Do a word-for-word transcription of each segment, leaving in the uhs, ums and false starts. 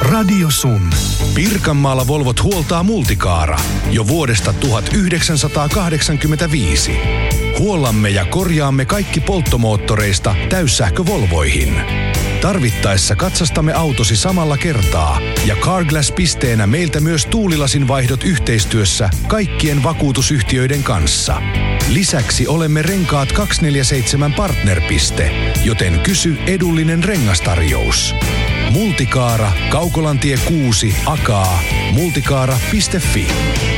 Radio Sun. Pirkanmaalla Volvot huoltaa Multicaara jo vuodesta tuhatyhdeksänsataakahdeksankymmentäviisi. Huollamme ja korjaamme kaikki polttomoottoreista täyssähkövolvoihin. Tarvittaessa katsastamme autosi samalla kertaa ja Carglass-pisteenä meiltä myös tuulilasin vaihdot yhteistyössä kaikkien vakuutusyhtiöiden kanssa. Lisäksi olemme Renkaat kaksisataaneljäkymmentäseitsemän partnerpiste, joten kysy edullinen rengastarjous. Multicaara, Kaukolantie kuusi, Akaa, multicaara piste fi.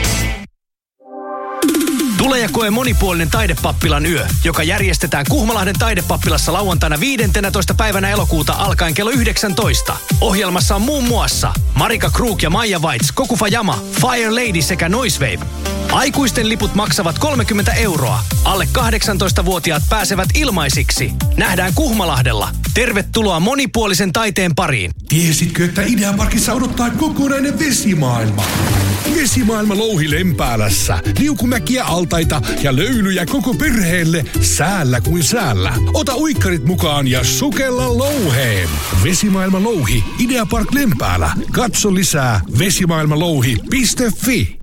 Tule ja koe monipuolinen Taidepappilan yö, joka järjestetään Kuhmalahden Taidepappilassa lauantaina viidentenätoista päivänä elokuuta alkaen kello yhdeksäntoista. Ohjelmassa on muun muassa Marika Krug ja Maija Weitz, Kokufa Jama, Fire Lady sekä Noisewave. Aikuisten liput maksavat kolmekymmentä euroa. Alle kahdeksantoistavuotiaat pääsevät ilmaisiksi. Nähdään Kuhmalahdella. Tervetuloa monipuolisen taiteen pariin. Tiesitkö, että Ideaparkissa odottaa kokonainen vesimaailma? Vesimaailma louhi Lempäälässä. Liukumäkiä, altaita ja löylyjä koko perheelle säällä kuin säällä. Ota uikkarit mukaan ja sukella louheen. Vesimaailma louhi, Ideapark Lempäälä. Katso lisää vesimaailmalouhi piste fi.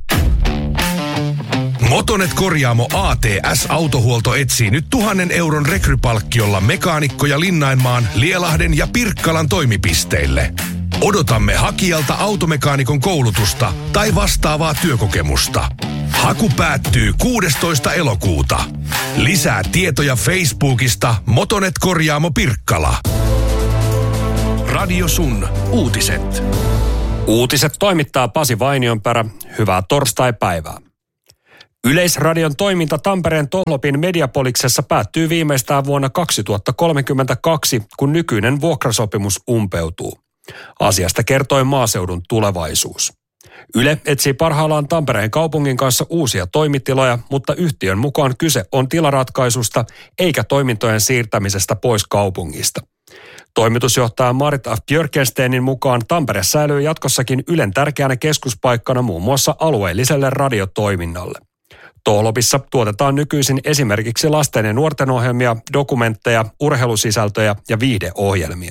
Motonet Korjaamo A T S-autohuolto etsii nyt tuhannen euron rekrypalkkiolla mekaanikkoja Linnainmaan, Lielahden ja Pirkkalan toimipisteille. Odotamme hakijalta automekaanikon koulutusta tai vastaavaa työkokemusta. Haku päättyy kuudestoista elokuuta. Lisää tietoja Facebookista Motonet Korjaamo Pirkkala. Radio Sun. Uutiset. Uutiset toimittaa Pasi Vainionperä. Hyvää torstaipäivää. Yleisradion toiminta Tampereen Tohlopin Mediapoliksessa päättyy viimeistään vuonna kaksituhattakolmekymmentäkaksi, kun nykyinen vuokrasopimus umpeutuu. Asiasta kertoi Maaseudun Tulevaisuus. Yle etsii parhaillaan Tampereen kaupungin kanssa uusia toimitiloja, mutta yhtiön mukaan kyse on tilaratkaisusta eikä toimintojen siirtämisestä pois kaupungista. Toimitusjohtaja Marit F. Björkensteinin mukaan Tampere säilyy jatkossakin Ylen tärkeänä keskuspaikkana muun muassa alueelliselle radiotoiminnalle. Tohlopissa tuotetaan nykyisin esimerkiksi lasten ja nuorten ohjelmia, dokumentteja, urheilusisältöjä ja viihdeohjelmia.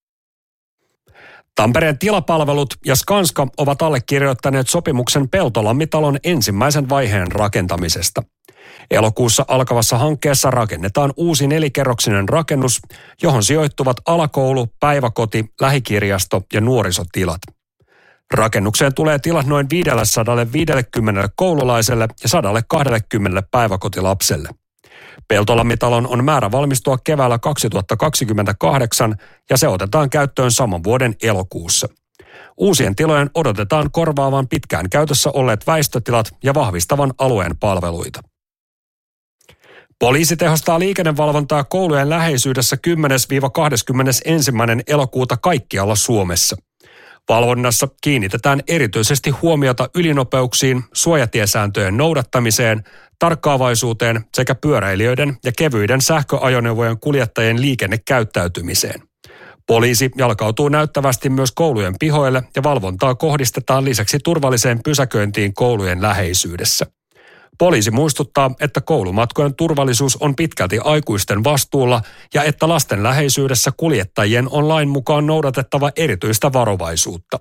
Tampereen tilapalvelut ja Skanska ovat allekirjoittaneet sopimuksen Peltolammitalon ensimmäisen vaiheen rakentamisesta. Elokuussa alkavassa hankkeessa rakennetaan uusi nelikerroksinen rakennus, johon sijoittuvat alakoulu, päiväkoti, lähikirjasto ja nuorisotilat. Rakennukseen tulee tilat noin viisisataaviisikymmentä koululaiselle ja sata kaksikymmentä päiväkotilapselle. Peltolammitalon on määrä valmistua keväällä kaksituhattakaksikymmentäkahdeksan ja se otetaan käyttöön saman vuoden elokuussa. Uusien tilojen odotetaan korvaavan pitkään käytössä olleet väistötilat ja vahvistavan alueen palveluita. Poliisi tehostaa liikennevalvontaa koulujen läheisyydessä kymmenestä kahdeskymmenesensimmäinen elokuuta kaikkialla Suomessa. Valvonnassa kiinnitetään erityisesti huomiota ylinopeuksiin, suojatiesääntöjen noudattamiseen, tarkkaavaisuuteen sekä pyöräilijöiden ja kevyiden sähköajoneuvojen kuljettajien liikennekäyttäytymiseen. Poliisi jalkautuu näyttävästi myös koulujen pihoille ja valvontaa kohdistetaan lisäksi turvalliseen pysäköintiin koulujen läheisyydessä. Poliisi muistuttaa, että koulumatkojen turvallisuus on pitkälti aikuisten vastuulla ja että lasten läheisyydessä kuljettajien on lain mukaan noudatettava erityistä varovaisuutta.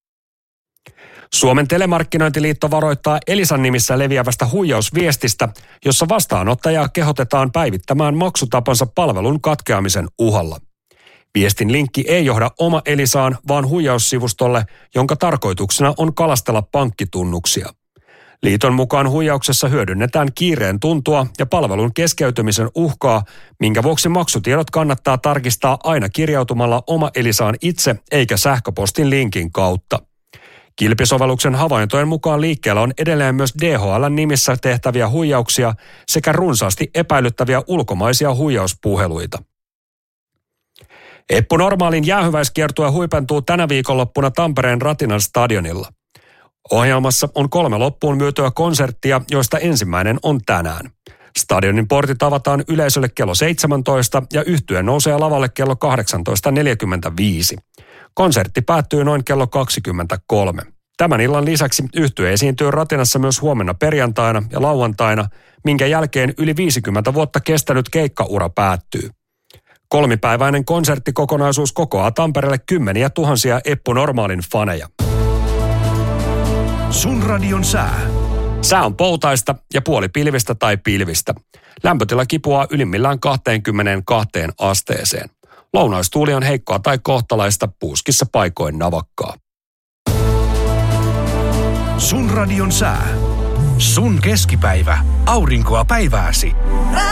Suomen telemarkkinointiliitto varoittaa Elisan nimissä leviävästä huijausviestistä, jossa vastaanottajaa kehotetaan päivittämään maksutapansa palvelun katkeamisen uhalla. Viestin linkki ei johda oma Elisaan, vaan huijaussivustolle, jonka tarkoituksena on kalastella pankkitunnuksia. Liiton mukaan huijauksessa hyödynnetään kiireen tuntua ja palvelun keskeytymisen uhkaa, minkä vuoksi maksutiedot kannattaa tarkistaa aina kirjautumalla oma Elisaan itse eikä sähköpostin linkin kautta. Kilpisovelluksen havaintojen mukaan liikkeellä on edelleen myös D H L:n nimissä tehtäviä huijauksia sekä runsaasti epäilyttäviä ulkomaisia huijauspuheluita. Eppu Normaalin jäähyväiskiertue huipentuu tänä viikonloppuna Tampereen Ratinan stadionilla. Ohjelmassa on kolme loppuun myytyä konserttia, joista ensimmäinen on tänään. Stadionin portit avataan yleisölle kello seitsemäntoista ja yhtye nousee lavalle kello kahdeksantoista neljäkymmentäviisi. Konsertti päättyy noin kello kaksikymmentäkolme. Tämän illan lisäksi yhtye esiintyy Ratinassa myös huomenna perjantaina ja lauantaina, minkä jälkeen yli viisikymmentä vuotta kestänyt keikkaura päättyy. Kolmipäiväinen konserttikokonaisuus kokoaa Tampereelle kymmeniä tuhansia Eppu Normaalin faneja. Sun radion sää. Sää on poutaista ja puoli pilvistä tai pilvistä. Lämpötila kipuaa ylimmillään kaksikymmentäkaksi asteeseen. Lounaistuuli on heikkoa tai kohtalaista, puuskissa paikoin navakkaa. Sun radion sää. Sun keskipäivä. Aurinkoa päivääsi.